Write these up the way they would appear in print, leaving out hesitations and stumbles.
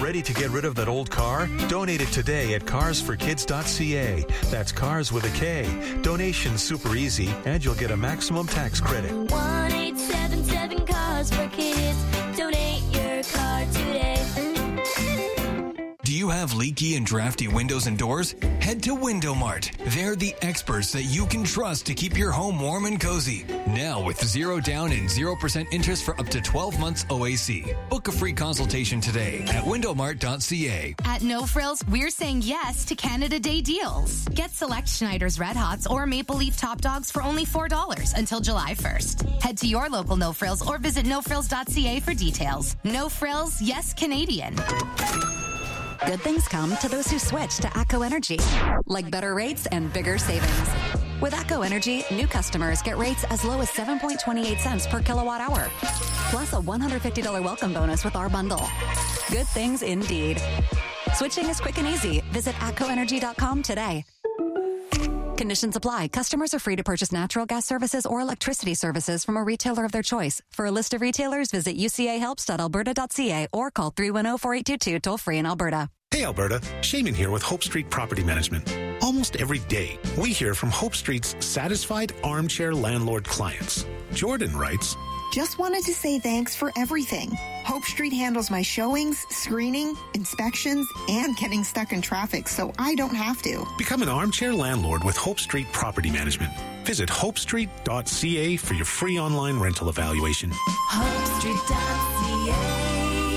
Ready to get rid of that old car? Donate it today at carsforkids.ca. That's cars with a K. Donation's super easy, and you'll get a maximum tax credit. 1-877 Cars for Kids. Donate your car today. Do you have leaky and drafty windows and doors? Head to Window Mart. They're the experts that you can trust to keep your home warm and cozy. Now with 0 down and 0% interest for up to 12 months OAC. Book a free consultation today at windowmart.ca. At No Frills, we're saying yes to Canada Day deals. Get select Schneider's Red Hots or Maple Leaf Top Dogs for only $4 until July 1st. Head to your local No Frills or visit nofrills.ca for details. No Frills, yes Canadian. Good things come to those who switch to ATCO Energy, like better rates and bigger savings. With ATCO Energy, new customers get rates as low as 7.28 cents per kilowatt hour, plus a $150 welcome bonus with our bundle. Good things indeed. Switching is quick and easy. Visit atcoenergy.com today. Conditions apply. Customers are free to purchase natural gas services or electricity services from a retailer of their choice. For a list of retailers, visit ucahelps.alberta.ca or call 310-4822 toll-free in Alberta. Hey Alberta, Shaman here with Hope Street Property Management. Almost every day, we hear from Hope Street's satisfied armchair landlord clients. Jordan writes, "Just wanted to say thanks for everything. Hope Street handles my showings, screening, inspections, and getting stuck in traffic, so I don't have to." Become an armchair landlord with Hope Street Property Management. Visit hopestreet.ca for your free online rental evaluation. HopeStreet.ca.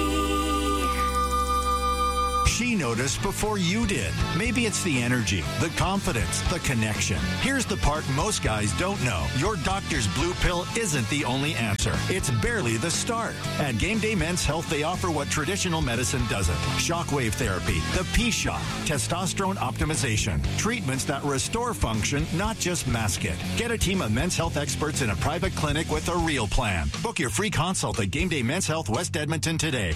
She noticed before you did. Maybe it's the energy, the confidence, the connection. Here's the part most guys don't know. Your doctor's blue pill isn't the only answer. It's barely the start. At Game Day Men's Health, they offer what traditional medicine doesn't. Shockwave therapy, the P-Shot, testosterone optimization, treatments that restore function, not just mask it. Get a team of men's health experts in a private clinic with a real plan. Book your free consult at Game Day Men's Health West Edmonton today.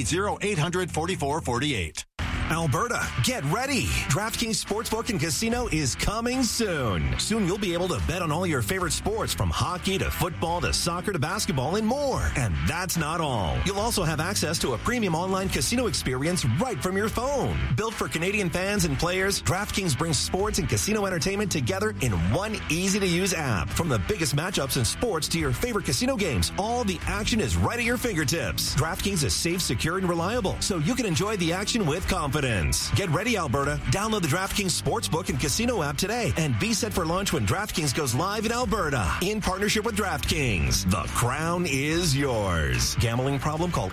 780-800-4448. Alberta, get ready. DraftKings Sportsbook and Casino is coming soon. Soon you'll be able to bet on all your favorite sports, from hockey to football to soccer to basketball and more. And that's not all. You'll also have access to a premium online casino experience right from your phone. Built for Canadian fans and players, DraftKings brings sports and casino entertainment together in one easy-to-use app. From the biggest matchups in sports to your favorite casino games, all the action is right at your fingertips. DraftKings is safe, secure, and reliable, so you can enjoy the action with confidence. Get ready, Alberta. Download the DraftKings Sportsbook and Casino app today and be set for launch when DraftKings goes live in Alberta. In partnership with DraftKings, the crown is yours. Gambling problem? Call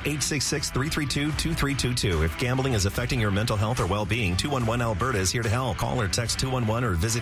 866-332-2322. If gambling is affecting your mental health or well-being, 211 Alberta is here to help. Call or text 211 or visit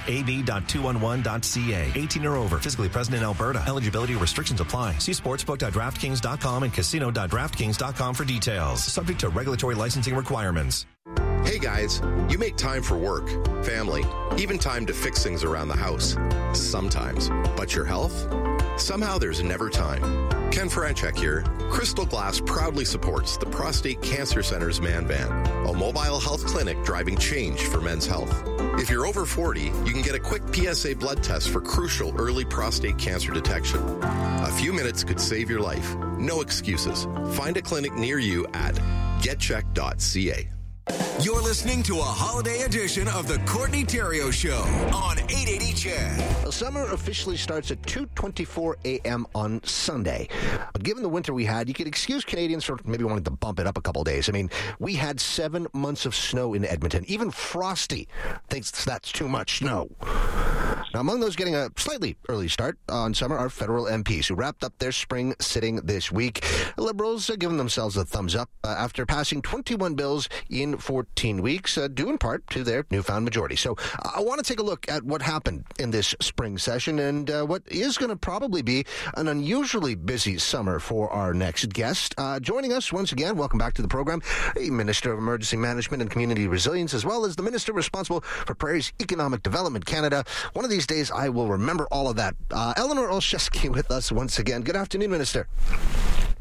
ab.211.ca. 18 or over. Physically present in Alberta. Eligibility restrictions apply. See sportsbook.draftkings.com and casino.draftkings.com for details. Subject to regulatory licensing requirements. Hey guys, you make time for work, family, even time to fix things around the house. Sometimes. But your health? Somehow there's never time. Ken Franchek here. Crystal Glass proudly supports the Prostate Cancer Center's Man Van, a mobile health clinic driving change for men's health. If you're over 40, you can get a quick PSA blood test for crucial early prostate cancer detection. A few minutes could save your life. No excuses. Find a clinic near you at getcheck.ca. You're listening to a holiday edition of the Courtney Theriault Show on 880 CHED. Summer officially starts at 2:24 a.m. on Sunday. But given the winter we had, you could excuse Canadians for maybe wanting to bump it up a couple days. I mean, we had 7 months of snow in Edmonton. Even Frosty thinks that's too much snow. Now, among those getting a slightly early start on summer are federal MPs who wrapped up their spring sitting this week. The Liberals have given themselves a thumbs up after passing 21 bills in 14 weeks, due in part to their newfound majority. So I want to take a look at what happened in this spring session and what is going to probably be an unusually busy summer for our next guest. Joining us once again, welcome back to the program, the Minister of Emergency Management and Community Resilience, as well as the Minister responsible for Prairie's Economic Development Canada. One of these days, I will remember all of that. Eleanor Olszewski with us once again. Good afternoon, Minister.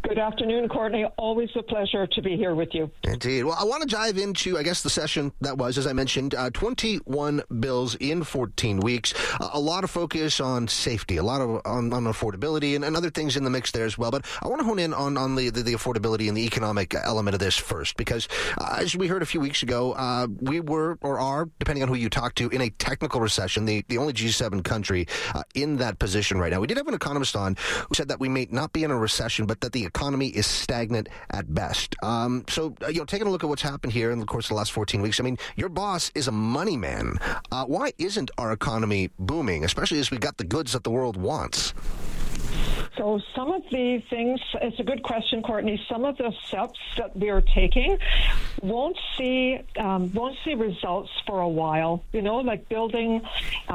Good afternoon, Courtney. Always a pleasure to be here with you. Indeed. Well, I want to dive into, I guess, the session that was, as I mentioned, 21 bills in 14 weeks. A lot of focus on safety, a lot of on affordability, and other things in the mix there as well. But I want to hone in on the affordability and the economic element of this first, because as we heard a few weeks ago, we were, or are, depending on who you talk to, in a technical recession, the only G7 country in that position right now. We did have an economist on who said that we may not be in a recession, but that the economy is stagnant at best. So, taking a look at what's happened here in the course of the last 14 weeks, I mean, your boss is a money man. Why isn't our economy booming, especially as we got the goods that the world wants? So some of the things, it's a good question, Courtney. Some of the steps that we are taking won't see results for a while. Like building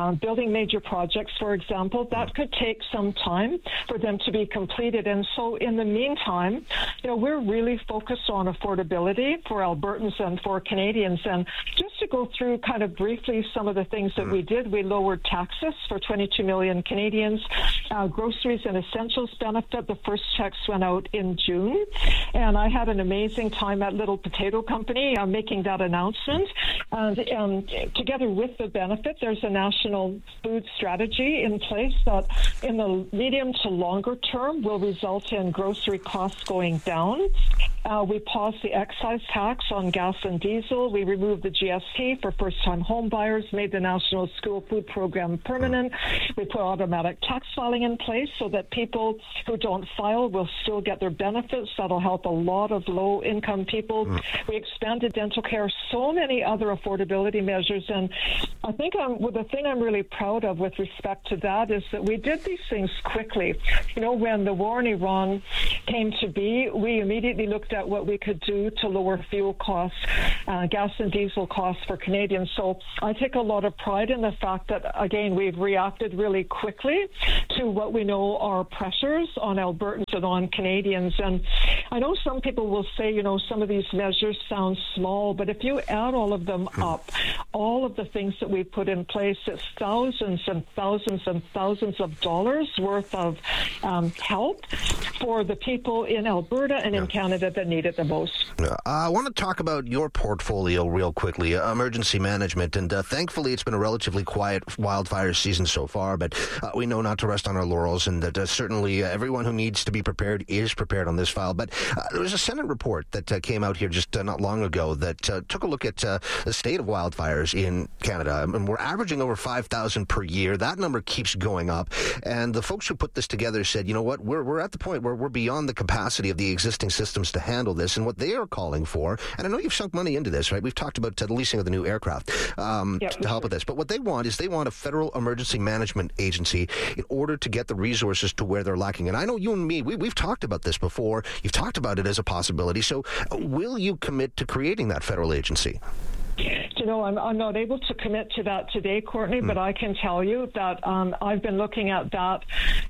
major projects, for example, that could take some time for them to be completed. And so in the meantime, we're really focused on affordability for Albertans and for Canadians. And just to go through kind of briefly some of the things that we did, we lowered taxes for 22 million Canadians, groceries and essentials benefit. The first checks went out in June, and I had an amazing time at Little Potato Company making that announcement. And together with the benefit, there's a national food strategy in place that in the medium to longer term will result in grocery costs going down. We paused the excise tax on gas and diesel. We removed the GST for first-time home buyers, made the National School Food Program permanent. We put automatic tax filing in place so that people who don't file will still get their benefits. That'll help a lot of low-income people. We expanded dental care, so many other affordability measures. And I think the thing I'm really proud of with respect to that is that we did these things quickly. When the war in Iran came to be, we immediately looked at what we could do to lower fuel costs, gas and diesel costs for Canadians. So I take a lot of pride in the fact that, again, we've reacted really quickly to what we know are pressures on Albertans and on Canadians. And I know some people will say, some of these measures sound small, but if you add all of them up, all of the things that we put in place, it's thousands and thousands and thousands of dollars worth of help for the people in Alberta and in Canada that need it the most. I want to talk about your portfolio real quickly, emergency management, and thankfully it's been a relatively quiet wildfire season so far, but we know not to rest on our laurels, and that certainly everyone who needs to be prepared is prepared on this file. But there was a Senate report that came out here just not long ago that took a look at the state of wildfires in Canada, and we're averaging over 5,000 per year. That number keeps going up, and the folks who put this together said, we're at the point where we're beyond the capacity of the existing systems to handle this, and what they are calling for, and I know you've sunk money into this, right? We've talked about the leasing of the new aircraft to help with this, but what they want is they want a federal emergency management agency in order to get the resources to where they're lacking. And I know you and me, we've talked about this before. You've talked about it as a possibility. So will you commit to creating that federal agency? I'm not able to commit to that today, Courtney, but I can tell you that I've been looking at that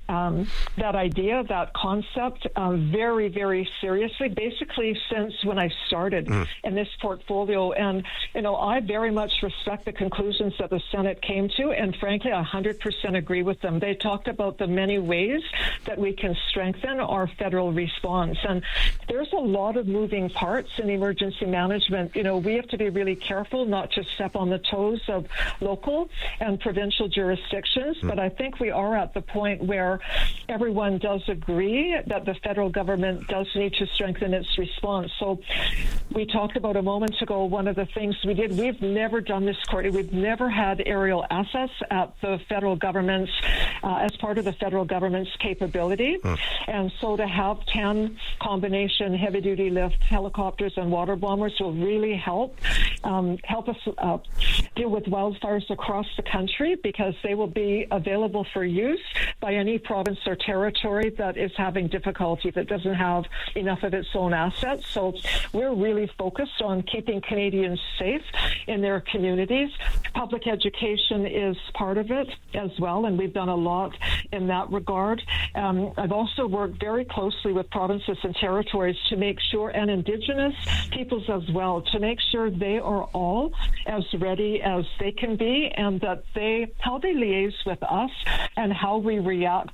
idea, that concept, very, very seriously, basically since when I started in this portfolio. And, I very much respect the conclusions that the Senate came to, and frankly, I 100% agree with them. They talked about the many ways that we can strengthen our federal response. And there's a lot of moving parts in emergency management. We have to be really careful not to step on the toes of local and provincial jurisdictions, but I think we are at the point where everyone does agree that the federal government does need to strengthen its response. So we talked about a moment ago, one of the things we did, we've never done this, Courtney, we've never had aerial assets at the federal government's, as part of the federal government's capability. And so to have 10 combination heavy-duty lift helicopters and water bombers will really help us deal with wildfires across the country, because they will be available for use by any province or territory that is having difficulty, that doesn't have enough of its own assets. So we're really focused on keeping Canadians safe in their communities. Public education is part of it as well, and we've done a lot in that regard. I've also worked very closely with provinces and territories to make sure, and Indigenous peoples as well, to make sure they are all as ready as they can be, and that how they liaise with us and how we react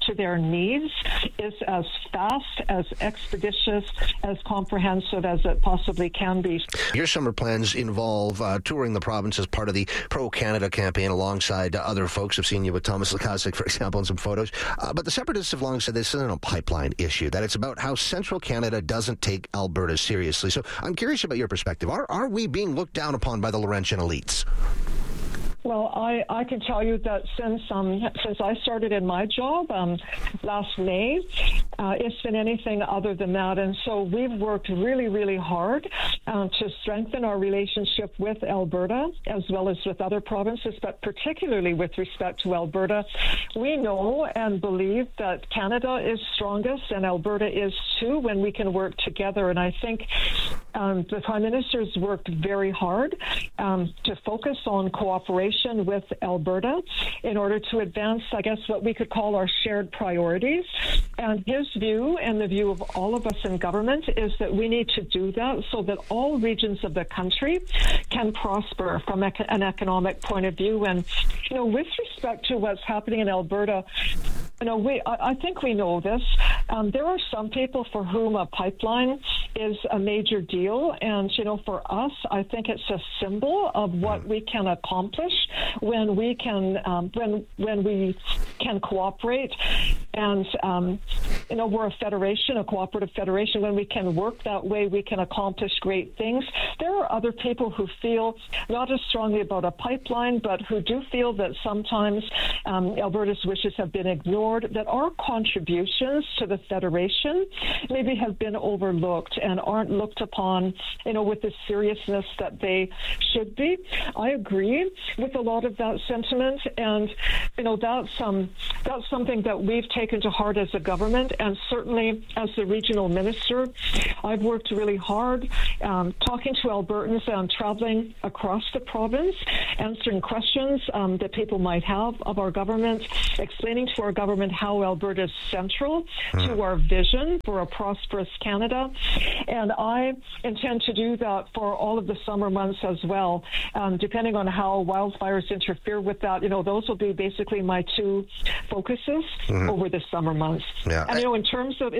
to their needs is as fast, as expeditious, as comprehensive as it possibly can be. Your summer plans involve touring the province as part of the Pro-Canada campaign alongside other folks. I've seen you with Thomas Lukaszuk, for example, in some photos. But the Separatists have long said this isn't a pipeline issue, that it's about how Central Canada doesn't take Alberta seriously. So I'm curious about your perspective. Are we being looked down upon by the Laurentian elites? Well, I can tell you that since I started in my job last May, it's been anything other than that. And so we've worked really, really hard to strengthen our relationship with Alberta as well as with other provinces, but particularly with respect to Alberta. We know and believe that Canada is strongest and Alberta is too when we can work together. And I think the Prime Minister's worked very hard to focus on cooperation with Alberta in order to advance, I guess, what we could call our shared priorities. And his view and the view of all of us in government is that we need to do that so that all regions of the country can prosper from an economic point of view. And, with respect to what's happening in Alberta, I think we know this. There are some people for whom a pipeline is a major deal. And, for us, I think it's a symbol of what we can accomplish when we can cooperate. And, we're a federation, a cooperative federation. When we can work that way, we can accomplish great things. There are other people who feel not as strongly about a pipeline, but who do feel that sometimes Alberta's wishes have been ignored, that our contributions to the federation maybe have been overlooked and aren't looked upon, with the seriousness that they should be. I agree with a lot of that sentiment, and that's something that we've taken to heart as a government, and certainly as the regional minister, I've worked really hard talking to Albertans and traveling across the province, answering questions that people might have of our government, explaining to our government how Alberta is central to our vision for a prosperous Canada. And I intend to do that for all of the summer months as well. Depending on how wildfires interfere with that, those will be basically my two focuses over the summer months. Yeah. And in terms of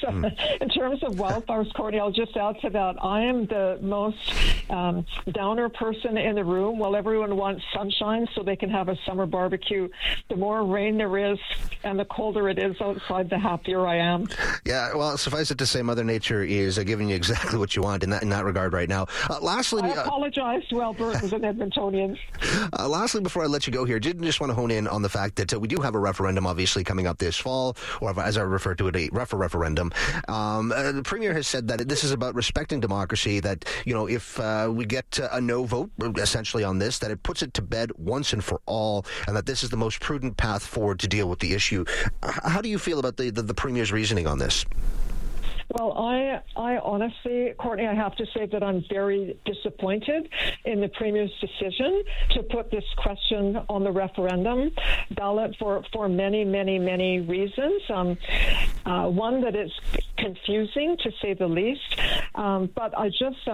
wildfires, Courtney, I'll just add to that. I am the most downer person in the room. While everyone wants sunshine so they can have a summer barbecue, the more rain there is and the colder it is outside, the happier I am. Yeah, well, suffice it to say, Mother Nature is giving you exactly what you want in that regard right now. Lastly, I apologize to Albertans and Edmontonians. Lastly, before I let you go here, did just want to hone in on the fact that we do have a referendum obviously coming up this fall, or as I refer to it, a referendum. The Premier has said that this is about respecting democracy, that, if we get a no vote, essentially, on this, that it puts it to bed once and for all, and that this is the most prudent path forward to deal with the issue. How do you feel about the Premier's reasoning on this? Well, I honestly, Courtney, I have to say that I'm very disappointed in the Premier's decision to put this question on the referendum ballot for many, many, many reasons. One, that it's confusing, to say the least. But I just,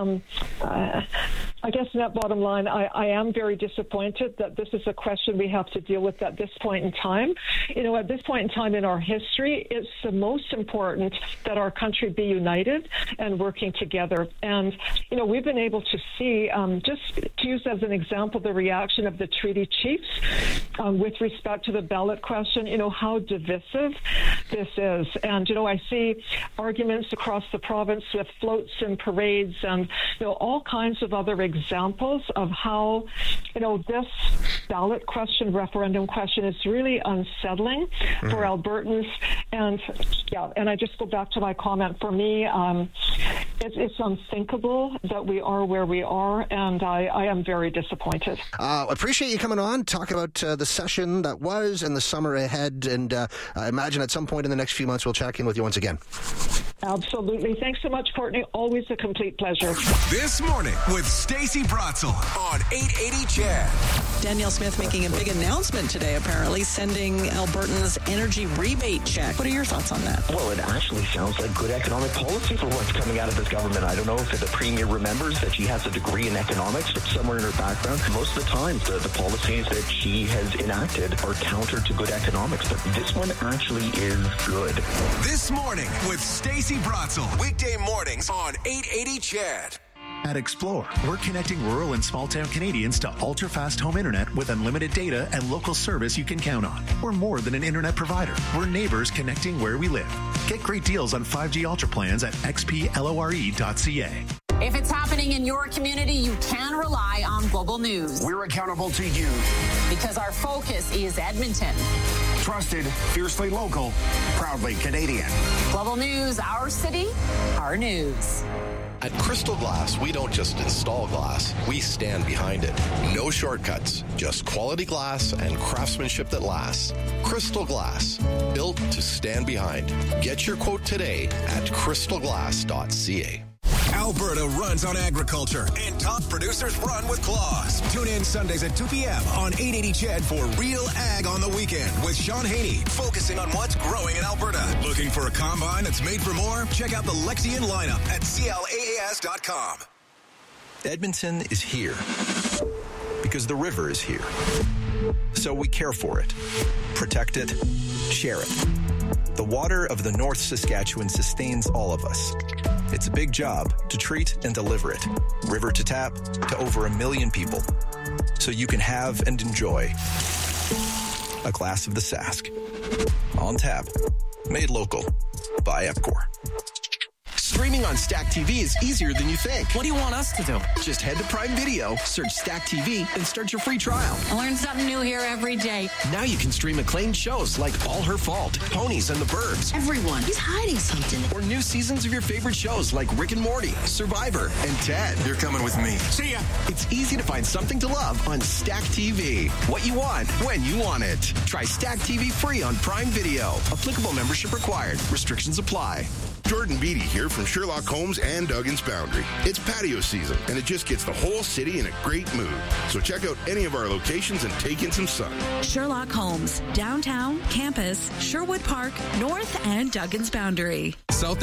I guess net bottom line, I am very disappointed that this is a question we have to deal with at this point in time. At this point in time in our history, it's the most important that our country be united and working together. And, we've been able to see, just to use as an example, the reaction of the treaty chiefs with respect to the ballot question, how divisive this is. And, I see arguments across the province with floats and parades and, all kinds of other examples of how, this ballot question, referendum question is really unsettling for Albertans. And, and I just go back to my comment. For me, it's unthinkable that we are where we are, and I am very disappointed. Appreciate you coming on, talk about the session that was and the summer ahead, and I imagine at some point in the next few months we'll check in with you once again. Absolutely. Thanks so much, Courtney. Always a complete pleasure. This morning with Stacey Bratzel on 880 CHED. Danielle Smith making a big announcement today, apparently, sending Albertans energy rebate checks What are your thoughts on that? Well, it actually sounds like good economic policy for what's coming out of this government. I don't know if the Premier remembers that she has a degree in economics somewhere in her background. Most of the time, the policies that she has enacted are counter to good economics, but this one actually is good. This Morning with Stacey Bratzel. Weekday mornings on 880 CHED. At Explore, we're connecting rural and small-town Canadians to ultra-fast home internet with unlimited data and local service you can count on. We're more than an internet provider. We're neighbors connecting where we live. Get great deals on 5G Ultra plans at xplore.ca. If it's happening in your community, you can rely on Global News. We're accountable to you. Because our focus is Edmonton. Trusted, fiercely local, proudly Canadian. Global News, our city, our news. At Crystal Glass, we don't just install glass, we stand behind it. No shortcuts, just quality glass and craftsmanship that lasts. Crystal Glass, built to stand behind. Get your quote today at crystalglass.ca. Alberta runs on agriculture, and top producers run with claws. Tune in Sundays at 2 p.m. on 880 CHED for Real Ag on the Weekend with Sean Haney, focusing on what's growing in Alberta. Looking for a combine that's made for more? Check out the Lexion lineup at CLAAS.com. Edmonton is here because the river is here. So we care for it, protect it, share it. The water of the North Saskatchewan sustains all of us. It's a big job to treat and deliver it, river to tap, to over 1 million people. So you can have and enjoy a glass of the Sask. On tap, made local by Epcor. Streaming on Stack TV is easier than you think. What do you want us to do? Just head to Prime Video, search Stack TV, and start your free trial. I learn something new here every day. Now you can stream acclaimed shows like All Her Fault, Ponies and the Burbs. Everyone is hiding something. Or new seasons of your favorite shows like Rick and Morty, Survivor, and Ted. You're coming with me. See ya. It's easy to find something to love on Stack TV. What you want, when you want it. Try Stack TV free on Prime Video. Applicable membership required. Restrictions apply. Jordan Beatty here from Sherlock Holmes and Duggan's Boundary. It's patio season, and it just gets the whole city in a great mood. So check out any of our locations and take in some sun. Sherlock Holmes, downtown, campus, Sherwood Park, North, and Duggan's Boundary. South